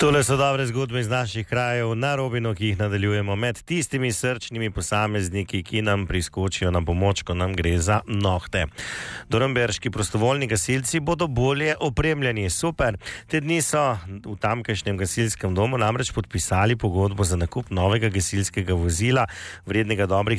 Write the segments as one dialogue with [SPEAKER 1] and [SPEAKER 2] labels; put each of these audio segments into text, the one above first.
[SPEAKER 1] Tole so dobre zgodbe iz naših krajev na Robinu, ki jih nadaljujemo med tistimi srčnimi posamezniki, ki nam priskočijo na pomoč, ko nam gre za nohte. Dornberški prostovoljni gasilci bodo bolje opremljeni. Super. Te dni so v tamkajšnjem gasilskem domu namreč podpisali pogodbo za nakup novega gasilskega vozila, vrednega dobrih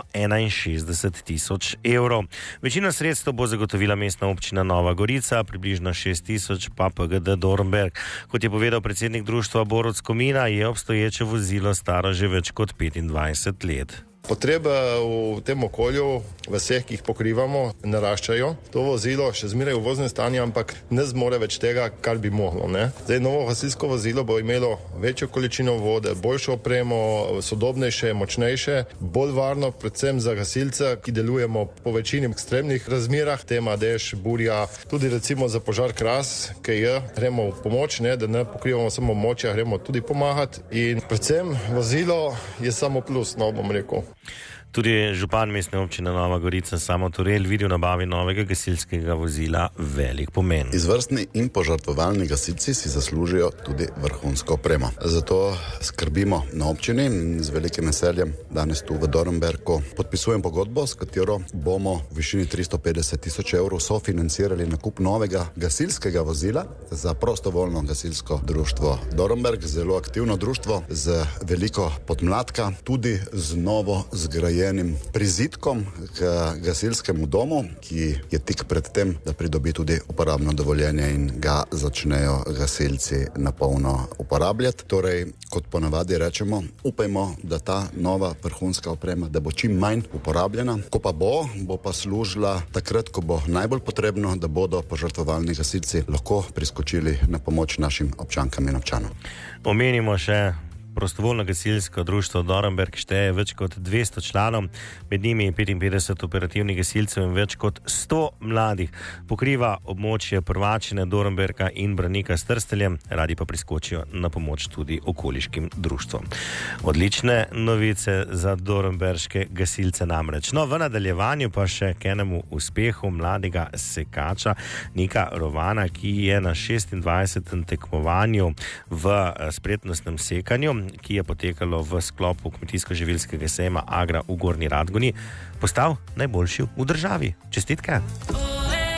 [SPEAKER 1] 361 tisoč evrov. Večino sredstev bo zagotovila mestna občina Nova Gorica, približno 6 tisoč pa PGD Dornberg. Kot je povedal predsednik društva Borut Komina, je obstoječe vozilo staro že več kot 25 let.
[SPEAKER 2] Potrebe v tem okolju, v vseh, ki jih pokrivamo, naraščajo. To vozilo še zmeraj v voznem stanju, ampak ne zmore več tega, kar bi moglo. Zdaj, novo gasilsko vozilo bo imelo večjo količino vode, boljšo opremo, sodobnejše, močnejše, bolj varno, predvsem za gasilce, ki delujemo po večini ekstremnih razmerah, tema dež, burja, tudi recimo za požar Kras, ki gremo v pomoč, da ne pokrivamo samo močja, gremo tudi pomagati in predvsem vozilo je samo plus, bom rekel.
[SPEAKER 1] Tudi župan mestne občine Nova Gorica Samo Turel vidi v nabavi novega gasilskega vozila velik pomen.
[SPEAKER 3] Izvrstni in požrtvovalni gasilci si zaslužijo tudi vrhunsko opremo. Zato skrbimo na občini in z velikim veseljem danes tu v Dornberku podpisujem pogodbo, s katero bomo v višini 350 tisoč evrov sofinancirali nakup novega gasilskega vozila za prostovoljno gasilsko društvo Dornberg. Zelo aktivno društvo z veliko podmladka, tudi z novo zgrajenim prizidkom k gasilskemu domu, ki je tik pred tem, da pridobi tudi uporabno dovoljenje in ga začnejo gasilci na polno uporabljati. Torej, kot ponavadi rečemo, upajmo, da ta nova vrhunska oprema, da bo čim manj uporabljena. Ko pa bo pa služila takrat, ko bo najbolj potrebno, da bodo požrtvovalni gasilci lahko priskočili na pomoč našim občankam in občanom.
[SPEAKER 1] Omenimo še prostovoljno gasilsko društvo Dornberg šteje več kot 200 članov, med njimi 55 operativnih gasilcev in več kot 100 mladih. Pokriva območje Prvačine, Dornberka in Branika s Trsteljem, radi pa priskočijo na pomoč tudi okoliškim društvom. Odlične novice za dornberške gasilce namreč. No, v nadaljevanju pa še k enemu uspehu mladega sekača Nika Rovana, ki je na 26. tekmovanju v spretnostnem sekanju, ki je potekalo v sklopu kmetijsko-živilskega sejma Agra v Gornji Radgoni, postal najboljši v državi. Čestitke!